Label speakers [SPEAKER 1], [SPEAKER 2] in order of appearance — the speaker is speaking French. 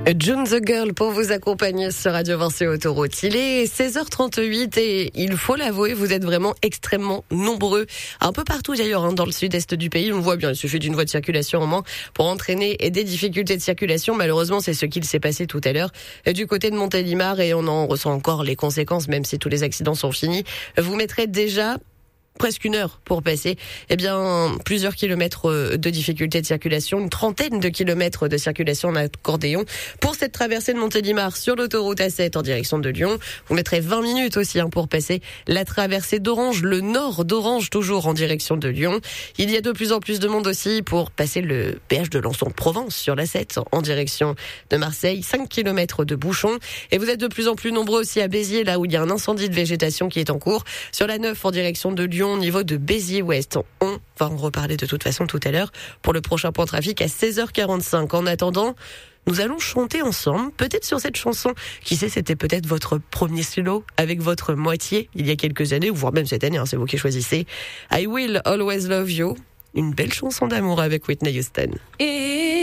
[SPEAKER 1] June the Girl pour vous accompagner sur Radio Vinci Autoroute. Il est 16h38 et il faut l'avouer, vous êtes vraiment extrêmement nombreux. Un peu partout d'ailleurs, dans le sud-est du pays. On le voit bien, il suffit d'une voie de circulation en moins pour entraîner des difficultés de circulation. Malheureusement, c'est ce qu'il s'est passé tout à l'heure du côté de Montélimar et on en ressent encore les conséquences, même si tous les accidents sont finis. Vous mettrez déjà presque une heure pour passer, plusieurs kilomètres de difficultés de circulation, une trentaine de kilomètres de circulation en accordéon pour cette traversée de Montélimar sur l'autoroute A7 en direction de Lyon. Vous mettrez 20 minutes aussi pour passer la traversée d'Orange, le nord d'Orange toujours en direction de Lyon. Il y a de plus en plus de monde aussi pour passer le péage de Lançon-Provence sur l'A7 en direction de Marseille. 5 kilomètres de bouchons. Et vous êtes de plus en plus nombreux aussi à Béziers, là où il y a un incendie de végétation qui est en cours. Sur la 9 en direction de Lyon, au niveau de Béziers-Ouest. On va en reparler de toute façon tout à l'heure pour le prochain point trafic à 16h45. En attendant, nous allons chanter ensemble, peut-être sur cette chanson. Qui sait, c'était peut-être votre premier solo avec votre moitié il y a quelques années, ou voire même cette année, c'est vous qui choisissez. I Will Always Love You, une belle chanson d'amour avec Whitney Houston.